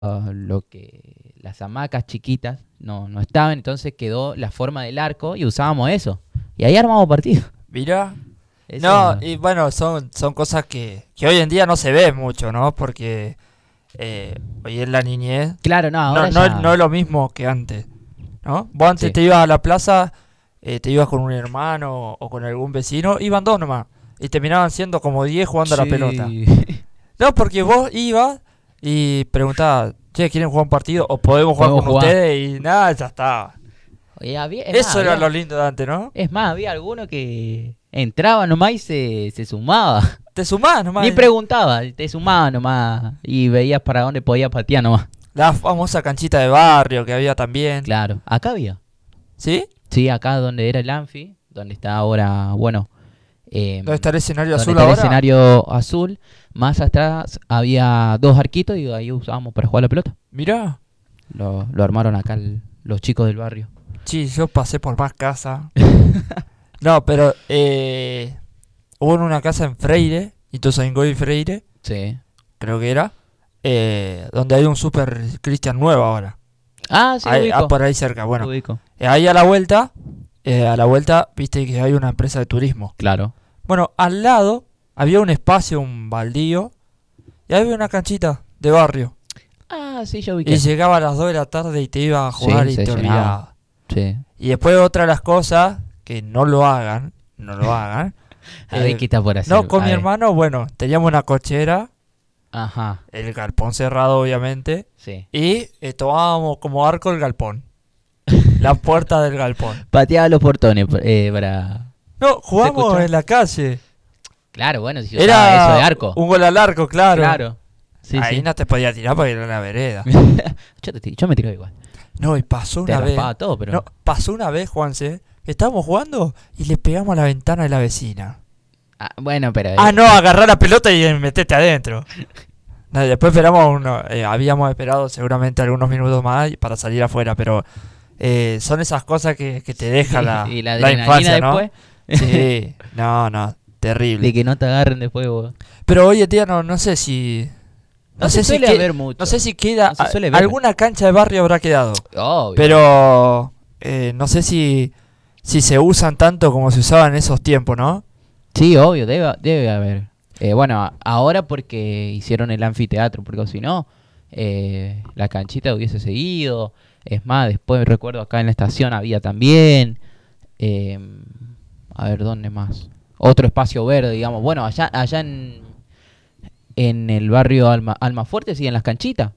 lo que las hamacas chiquitas no estaban, entonces quedó la forma del arco y usábamos eso. Y ahí armamos partido. Mira. No, Eso, y bueno, son cosas que hoy en día no se ve mucho, ¿no? Porque hoy en la niñez claro, no, ahora no ya. es lo mismo que antes, ¿no? Vos antes Sí. te ibas a la plaza, te ibas con un hermano o con algún vecino, iban dos nomás. Y terminaban siendo como 10 jugando a la pelota. Sí. No, porque vos ibas y preguntabas, che, ¿quieren jugar un partido? O podemos jugar Podemos con jugar. ustedes y nada, ya está. Oye, Eso era lo lindo de antes, ¿no? es más, había alguno que entraba nomás y se sumaba. Te sumás nomás. Ni preguntaba, te sumaba nomás y veías para dónde podía patear nomás. La famosa canchita de barrio que había también. Claro, acá había. ¿Sí? Sí, acá donde era el Anfi, donde está ahora, bueno, ¿Dónde está el escenario donde azul está el ahora? escenario azul, más atrás había dos arquitos y ahí usábamos para jugar la pelota. Mirá. Lo armaron acá los chicos del barrio. Sí, yo pasé por más casas. No, pero hubo en una casa en Freire, Ituzaingó y Freire, Sí. creo que era, donde hay un super Cristian nuevo ahora. Ah, sí, lo ubico. Por ahí cerca. Lo Bueno, ubico. ahí a la vuelta, viste que hay una empresa de turismo. Claro. Bueno, al lado había un espacio, un baldío, y ahí había una canchita de barrio. Ah, sí, yo Y ubiqué. llegaba a las 2 de la tarde y te iba a jugar Sí, y se te llenaba. olvidabas. Sí. Y después otra de las cosas, que no lo hagan. A ver qué está por hacer. No, con A mi ver. hermano, bueno, teníamos una cochera, Ajá. el galpón cerrado obviamente, Sí. y tomábamos como arco el galpón, la puerta del galpón. Pateaba los portones para. No, jugamos escucha? en la calle. Claro, bueno, si yo usaba eso de arco. un gol al arco, claro. Claro. Sí, Ahí sí. no te podía tirar porque era una vereda. Yo me tiraba igual. No, y pasó Te una vez. raspaba todo, pero. No, pasó una vez, Juanse, que estábamos jugando y le pegamos a la ventana de la vecina. Ah, bueno, pero. No, agarrar la pelota y metete adentro. No, después habíamos esperado seguramente algunos minutos más para salir afuera, pero son esas cosas que te deja y la la adrenalina infancia, ¿no? después. Sí, no, terrible. De que no te agarren después, vos. Pero hoy en día no sé si... No se sé si suele ver mucho. no sé si queda... No se suele ver. Alguna cancha de barrio habrá quedado, Obvio. pero no sé si se usan tanto como se usaban en esos tiempos, ¿no? Sí, obvio, debe haber. Bueno, ahora porque hicieron el anfiteatro, porque si no, la canchita hubiese seguido. Es más, después recuerdo acá en la estación había también. eh, a ver, ¿dónde más? Otro espacio verde, digamos. Bueno, allá en el barrio Almafuerte siguen las canchitas,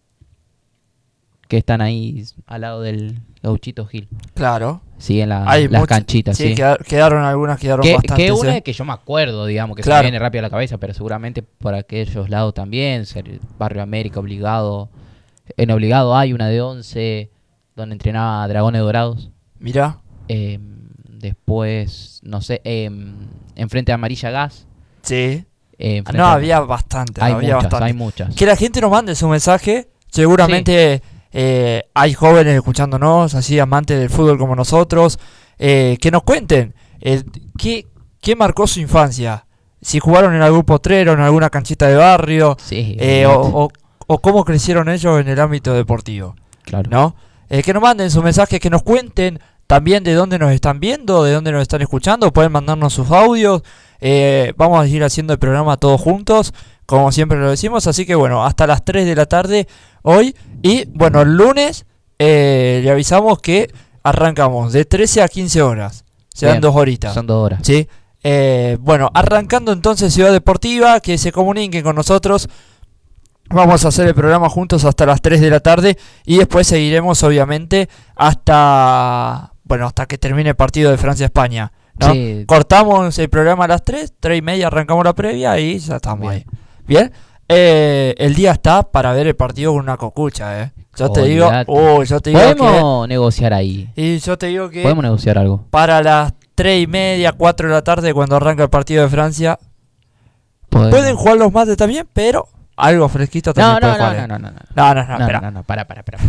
que están ahí al lado del Gauchito Gil. Claro. Siguen Hay las muchas- canchitas, sí. quedaron algunas, quedaron Que bastantes. una que yo me acuerdo, digamos, que se Claro. me viene rápido a la cabeza, pero seguramente por aquellos lados también, Barrio América, Obligado. En Obligado hay una de 11 donde entrenaba Dragones Dorados. Mirá. Después, no sé, enfrente de Amarilla Gas. Sí. enfrente No, a- había bastante. hay había muchas, bastante. hay muchas. Que la gente nos mande su mensaje. Seguramente hay jóvenes escuchándonos, así amantes del fútbol como nosotros. Que nos cuenten qué marcó su infancia. Si jugaron en algún potrero, en alguna canchita de barrio. Sí, O cómo crecieron ellos en el ámbito deportivo. claro. ¿No? Que nos manden sus mensajes, que nos cuenten también de dónde nos están viendo, de dónde nos están escuchando. Pueden mandarnos sus audios. Vamos a ir haciendo el programa todos juntos, como siempre lo decimos. Así que bueno, hasta las 3 de la tarde hoy. Y bueno, el lunes le avisamos que arrancamos de 13 a 15 horas. Serán Bien, 2 horitas. Son 2 horas. ¿Sí? Bueno, arrancando entonces Ciudad Deportiva, que se comuniquen con nosotros. Vamos a hacer el programa juntos hasta las 3 de la tarde y después seguiremos obviamente hasta que termine el partido de Francia-España, ¿no? Sí. Cortamos el programa a las 3 y media, arrancamos la previa y ya estamos Bien. ahí. Bien, el día está para ver el partido con una cocucha, Yo te digo Podemos negociar ahí. y yo te digo que Podemos negociar algo. para las 3 y media, 4 de la tarde cuando arranca el partido de Francia, pueden jugar los mates también, pero algo fresquito también puede jugar. No, Espera. no, para.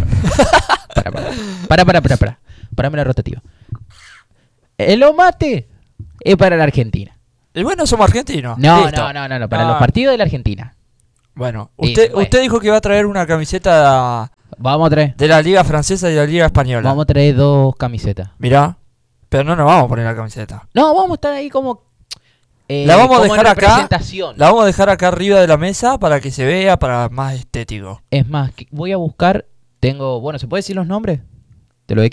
Parame la rotativa. El mate es para la Argentina. Y bueno, somos argentinos. No, Listo. para los partidos de la Argentina. Bueno, Sí, usted, se puede. usted dijo que va a traer una camiseta Vamos a traer. de la Liga Francesa y de la Liga Española. Vamos a traer 2 camisetas. Mirá, pero no nos vamos a poner la camiseta. No, vamos a estar ahí como. La vamos a como dejar acá. representación. La vamos a dejar acá arriba de la mesa para que se vea, para más estético. Es más, voy a buscar. Tengo. Bueno, ¿se puede decir los nombres de los